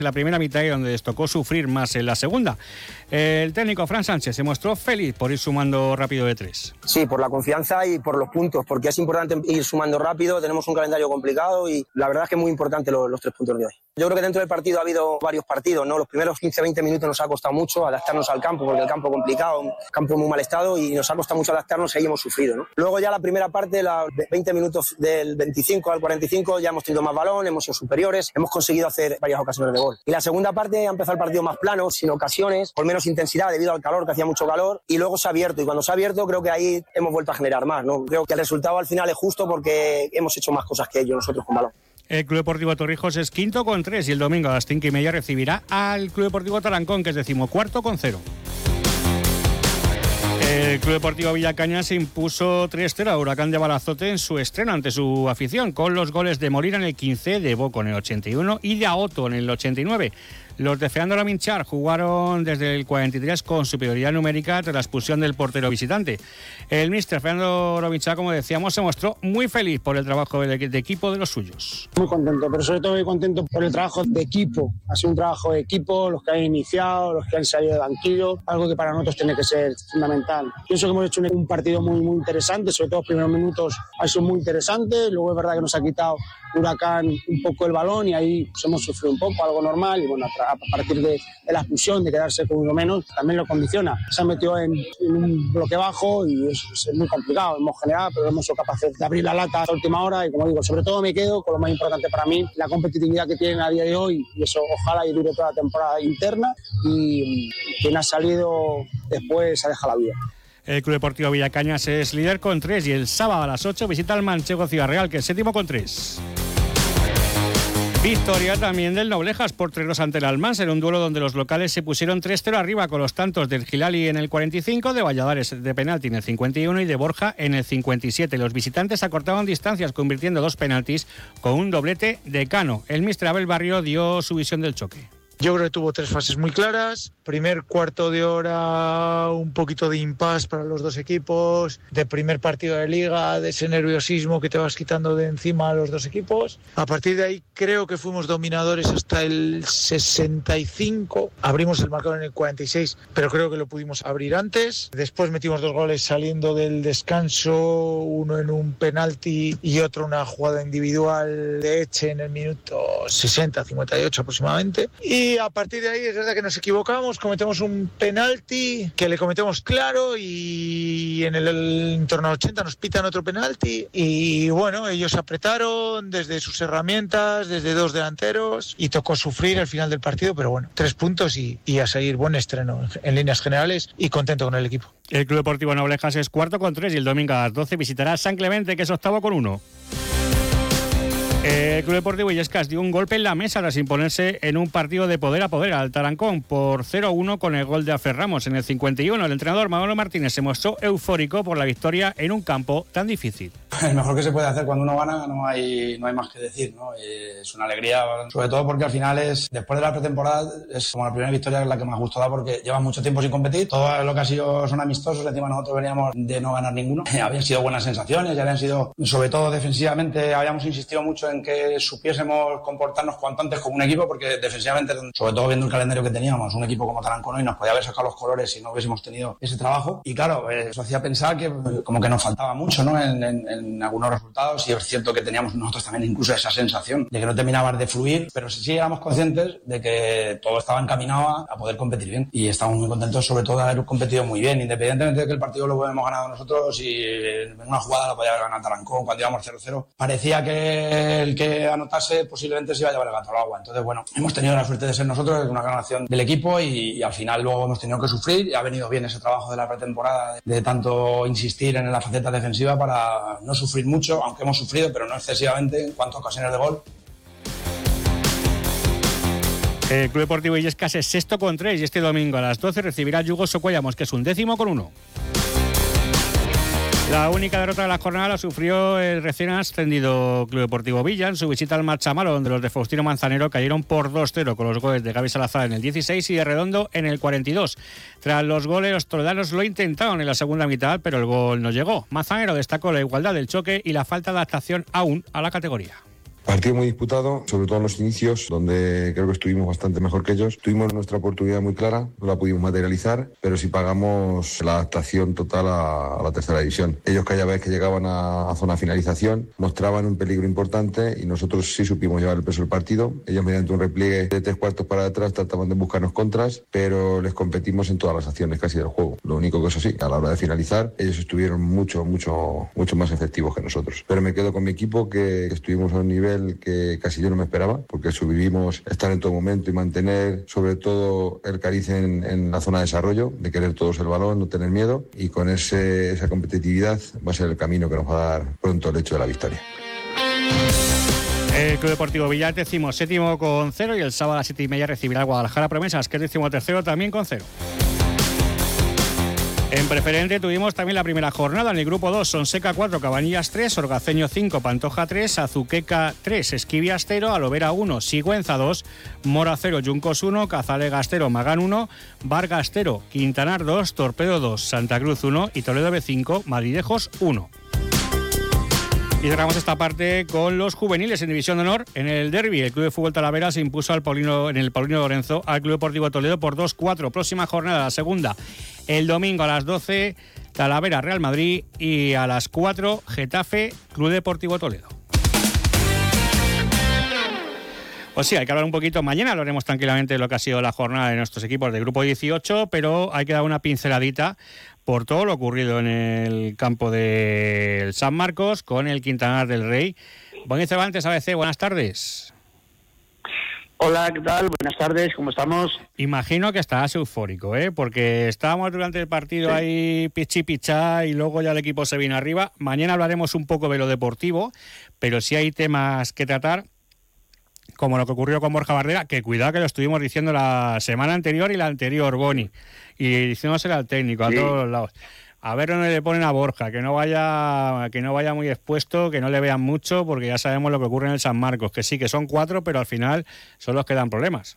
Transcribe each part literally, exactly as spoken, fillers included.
la primera mitad y donde les tocó sufrir más en la segunda. El técnico Fran Sánchez se mostró feliz por ir sumando rápido de tres. Sí, por la confianza y por los puntos, porque es importante ir sumando rápido, tenemos un calendario complicado y la verdad es que es muy importante los, los tres puntos de hoy. Yo creo que dentro del partido ha habido varios partidos, ¿no? Los primeros quince a veinte minutos nos ha costado mucho adaptarnos al campo, porque el campo es complicado, un campo en muy mal estado y nos ha costado mucho adaptarnos y ahí hemos sufrido, ¿no? Luego ya la primera parte, los veinte minutos del veinticinco al cuarenta y cinco, ya hemos tenido más balón, hemos sido superiores, hemos conseguido hacer varias ocasiones de gol. Y la segunda parte ha empezado el partido más plano, sin ocasiones, con menos intensidad debido al calor, que hacía mucho calor, y luego se ha abierto, y cuando se ha abierto creo que ahí hemos vuelto a generar más, ¿no? Creo que el resultado al final es justo porque hemos hecho más cosas que ellos nosotros con balón. El Club Deportivo Torrijos es quinto con tres y el domingo a las cinco y media recibirá al Club Deportivo Tarancón, que es decimocuarto con cero. El Club Deportivo Villacañas se impuso tres cero a Huracán de Balazote en su estreno ante su afición, con los goles de Molina en el quince, de Boco en el ochenta y uno y de Aoto en el ochenta y nueve. Los de Fernando Laminchar jugaron desde el cuarenta y tres con superioridad numérica tras la expulsión del portero visitante. El míster Fernando Laminchar, como decíamos, se mostró muy feliz por el trabajo de, de equipo de los suyos. Muy contento, pero sobre todo muy contento por el trabajo de equipo. Ha sido un trabajo de equipo, los que han iniciado, los que han salido de banquillo, algo que para nosotros tiene que ser fundamental. Pienso que hemos hecho un partido muy, muy interesante, sobre todo los primeros minutos ha sido muy interesante, luego es verdad que nos ha quitado Huracán un poco el balón y ahí pues, hemos sufrido un poco, algo normal, y bueno, a partir de, de la expulsión, de quedarse con uno menos, también lo condiciona. Se ha metido en, en un bloque bajo y es, es muy complicado, hemos generado, pero hemos sido capaces de abrir la lata a la última hora y como digo, sobre todo me quedo con lo más importante para mí, la competitividad que tienen a día de hoy, y eso ojalá y dure toda la temporada interna, y quien ha salido después ha dejado la vida. El Club Deportivo Villacañas es líder con tres y el sábado a las ocho visita al Manchego Ciudad Real, que es séptimo con tres. Victoria también del Noblejas por tres dos ante el Almansa, en un duelo donde los locales se pusieron tres cero arriba con los tantos del Gilali en el cuarenta y cinco, de Valladares de penalti en el cincuenta y uno y de Borja en el cincuenta y siete. Los visitantes acortaban distancias convirtiendo dos penaltis con un doblete de Cano. El míster Abel Barrio dio su visión del choque. Yo creo que tuvo tres fases muy claras. Primer cuarto de hora, un poquito de impasse para los dos equipos. De primer partido de liga, de ese nerviosismo que te vas quitando de encima a los dos equipos. A partir de ahí creo que fuimos dominadores hasta el sesenta y cinco. Abrimos el marcador en el cuarenta y seis, pero creo que lo pudimos abrir antes. Después metimos dos goles saliendo del descanso, uno en un penalti y otro una jugada individual de Eche en el minuto sesenta, cincuenta y ocho aproximadamente. Y Y a partir de ahí es verdad que nos equivocamos, cometemos un penalti que le cometemos claro y en el, el en torno a ochenta nos pitan otro penalti y bueno, ellos apretaron desde sus herramientas, desde dos delanteros y tocó sufrir al final del partido, pero bueno, tres puntos y, y a seguir. Buen estreno en líneas generales y contento con el equipo. El Club Deportivo Noblejas es cuarto con tres y el domingo a las doce visitará a San Clemente, que es octavo con uno. El Club Deportivo Illescas dio un golpe en la mesa tras imponerse en un partido de poder a poder al Tarancón por cero a uno con el gol de Alfred Ramos en el cincuenta y uno. El entrenador Manolo Martínez se mostró eufórico por la victoria en un campo tan difícil. El mejor que se puede hacer cuando uno gana, no hay, no hay más que decir, ¿no? Es una alegría, sobre todo porque al final es, después de la pretemporada, es como la primera victoria la que más gusto da porque llevan mucho tiempo sin competir. Todo lo que ha sido son amistosos, encima nosotros veníamos de no ganar ninguno. Habían sido buenas sensaciones, ya habían sido, sobre todo defensivamente, habíamos insistido mucho en que supiésemos comportarnos cuanto antes como un equipo, porque defensivamente, sobre todo viendo el calendario que teníamos, un equipo como Tarancón hoy nos podía haber sacado los colores si no hubiésemos tenido ese trabajo. Y claro, eso hacía pensar que como que nos faltaba mucho, ¿no? En, en, en algunos resultados, y es cierto que teníamos nosotros también incluso esa sensación de que no terminabas de fluir, pero sí éramos conscientes de que todo estaba encaminado a, a poder competir bien. Y estamos muy contentos sobre todo de haber competido muy bien, independientemente de que el partido lo hemos ganado nosotros y en una jugada lo podía haber ganado Tarancón cuando íbamos cero cero. Parecía que el que anotase posiblemente se iba a llevar el gato al agua. Entonces, bueno, hemos tenido la suerte de ser nosotros, una gran acción del equipo y, y al final luego hemos tenido que sufrir y ha venido bien ese trabajo de la pretemporada de, de tanto insistir en la faceta defensiva para no sufrir mucho, aunque hemos sufrido, pero no excesivamente en cuanto a ocasiones de gol. El Club Deportivo Illescas es sexto con tres y este domingo a las doce recibirá a Yugo Socuellamos, que es un décimo con uno. La única derrota de la jornada la sufrió el recién ascendido Club Deportivo Villa en su visita al Marchamalo, donde los de Faustino Manzanero cayeron por dos cero con los goles de Gaby Salazar en el dieciséis y de Redondo en el cuarenta y dos. Tras los goles, los toledanos lo intentaron en la segunda mitad, pero el gol no llegó. Manzanero destacó la igualdad del choque y la falta de adaptación aún a la categoría. Partido muy disputado, sobre todo en los inicios, donde creo que estuvimos bastante mejor que ellos. Tuvimos nuestra oportunidad muy clara, no la pudimos materializar, pero sí pagamos la adaptación total a, a la tercera división. Ellos cada vez que llegaban a, a zona finalización mostraban un peligro importante y nosotros sí supimos llevar el peso del partido. Ellos mediante un repliegue de tres cuartos para atrás trataban de buscarnos contras, pero les competimos en todas las acciones casi del juego. Lo único que eso sí, a la hora de finalizar, ellos estuvieron mucho, mucho, mucho más efectivos que nosotros. Pero me quedo con mi equipo, que estuvimos a un nivel que casi yo no me esperaba, porque subimos estar en todo momento y mantener sobre todo el cariz en, en la zona de desarrollo, de querer todos el balón, no tener miedo, y con ese, esa competitividad va a ser el camino que nos va a dar pronto el hecho de la victoria. El Club Deportivo Villar, decimos séptimo con cero, y el sábado a las siete y media recibirá el Guadalajara Promesas, que es décimo tercero también con cero. En preferente tuvimos también la primera jornada. En el grupo dos, Sonseca cuatro, Cabanillas tres, Orgaceño cinco, Pantoja tres, Azuqueca tres, Esquivias cero, Alovera uno, Sigüenza dos, Mora cero, Yuncos uno, Cazalega cero, Magán uno, Vargas cero, Quintanar dos, Torpedo dos, Santa Cruz uno y Toledo B cinco, Madridejos uno. Y cerramos esta parte con los juveniles en División de Honor. En el derbi, el Club de Fútbol Talavera se impuso al Paulino, en el Paulino Lorenzo al Club Deportivo Toledo por dos cuatro. Próxima jornada, la segunda, el domingo a las doce, Talavera Real Madrid, y a las cuatro, Getafe Club Deportivo Toledo. Pues sí, hay que hablar un poquito. Mañana hablaremos tranquilamente de lo que ha sido la jornada de nuestros equipos del grupo dieciocho, pero hay que dar una pinceladita por todo lo ocurrido en el campo del San Marcos con el Quintanar del Rey. Boni Cervantes, A B C, buenas tardes. Hola, ¿qué tal? Buenas tardes, ¿cómo estamos? Imagino que estarás eufórico, ¿eh? Porque estábamos durante el partido sí. ahí pichi pichá y luego ya el equipo se vino arriba. Mañana hablaremos un poco de lo deportivo, pero sí hay temas que tratar, como lo que ocurrió con Borja Bardera, que cuidado que lo estuvimos diciendo la semana anterior y la anterior, Boni, y diciéndoselo al técnico, sí. a todos los lados. A ver dónde le ponen a Borja, que no vaya que no vaya muy expuesto, que no le vean mucho, porque ya sabemos lo que ocurre en el San Marcos, que sí, que son cuatro, pero al final son los que dan problemas.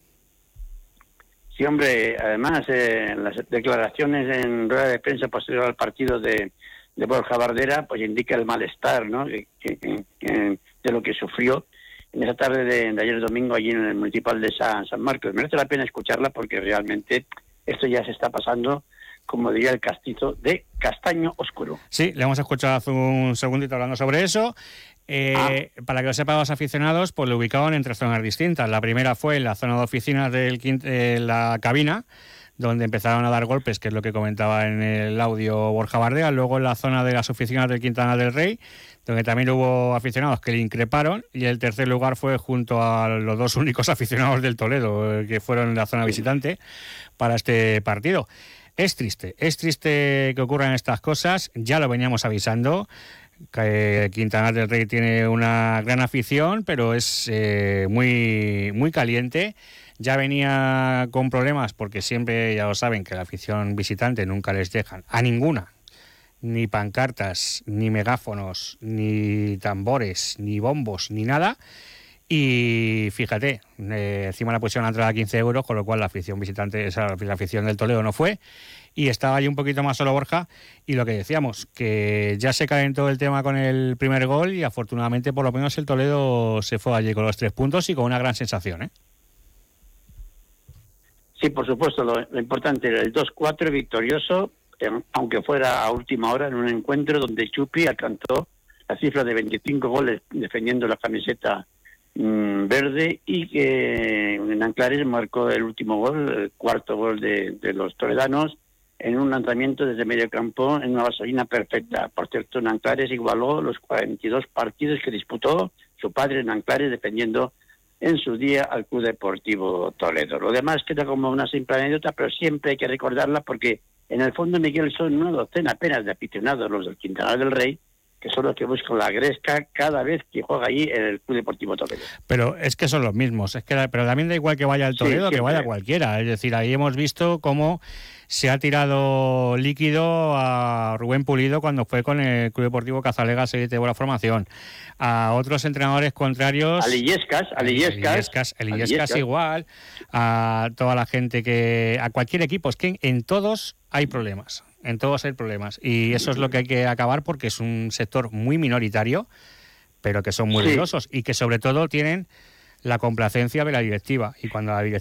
Sí, hombre, además, eh, las declaraciones en rueda de prensa posterior al partido de, de Borja Bardera, pues indica el malestar, ¿no?, que, que, que, de lo que sufrió en esa tarde de, de ayer domingo allí en el municipal de San, San Marcos. Merece la pena escucharla porque realmente esto ya se está pasando, como diría el castizo, de castaño oscuro. Sí, le hemos escuchado hace un segundito hablando sobre eso. Eh, ah. Para que lo sepan los aficionados, pues lo ubicaban en tres zonas distintas. La primera fue en la zona de oficinas de eh, la cabina, donde empezaron a dar golpes, que es lo que comentaba en el audio Borja Bardera. Luego en la zona de las oficinas del Quintanar del Rey, donde también hubo aficionados que le increparon, y el tercer lugar fue junto a los dos únicos aficionados del Toledo, que fueron en la zona visitante para este partido. Es triste, es triste que ocurran estas cosas, ya lo veníamos avisando, que Quintanar del Rey tiene una gran afición, pero es eh, muy, muy caliente. Ya venía con problemas porque siempre, ya lo saben, que la afición visitante nunca les dejan a ninguna, ni pancartas, ni megáfonos, ni tambores, ni bombos, ni nada. Y fíjate, eh, encima la pusieron la entrada a quince euros, con lo cual la afición visitante, esa, la afición del Toledo no fue. Y estaba ahí un poquito más solo Borja. Y lo que decíamos, que ya se calentó el tema con el primer gol y afortunadamente por lo menos el Toledo se fue allí con los tres puntos y con una gran sensación, ¿eh? Sí, por supuesto, lo, lo importante era el dos cuatro victorioso, eh, aunque fuera a última hora en un encuentro donde Chupi alcanzó la cifra de veinticinco goles defendiendo la camiseta mmm, verde, y que en Anclares marcó el último gol, el cuarto gol de, de los toledanos, en un lanzamiento desde medio campo en una vaselina perfecta. Por cierto, en Anclares igualó los cuarenta y dos partidos que disputó su padre en Anclares defendiendo en su día al Club Deportivo Toledo. Lo demás queda como una simple anécdota, pero siempre hay que recordarla porque en el fondo, Miguel, son una docena apenas de aficionados los del Quintanar del Rey, que son los que buscan la gresca cada vez que juega allí en el Club Deportivo Toledo. Pero es que son los mismos, es que pero también da igual que vaya el Toledo, sí, que vaya cualquiera. Es decir, ahí hemos visto cómo se ha tirado líquido a Rubén Pulido cuando fue con el Club Deportivo Cazalega, se llevó la formación. A otros entrenadores contrarios... A Lillescas, a Lillescas. A Lillescas igual, a toda la gente que... A cualquier equipo, es que en todos hay problemas. En todos hay problemas. Y eso es lo que hay que acabar porque es un sector muy minoritario, pero que son muy Sí. ruidosos y que sobre todo tienen la complacencia de la directiva. Y cuando la directiva